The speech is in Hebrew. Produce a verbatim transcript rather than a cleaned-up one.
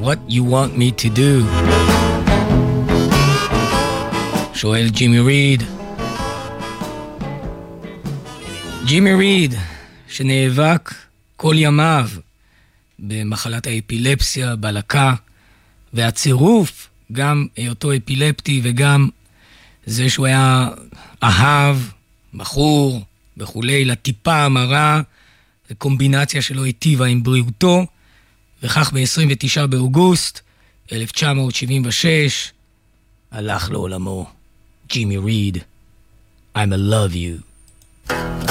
What You Want Me To Do. שואל ג'ימי ריד. ג'ימי ריד, שנאבק כל ימיו במחלת האפילפסיה, בלקה, והצירוף, גם היותו אפילפטי וגם זה שהוא היה אהב, בחור וכולי, לטיפה המרה, זה קומבינציה שלו היטיבה עם בריאותו, וכך ב-עשרים ותשעה באוגוסט אלף תשע מאות שבעים ושש הלך לעולמו ג'ימי ריד. I'm a love you.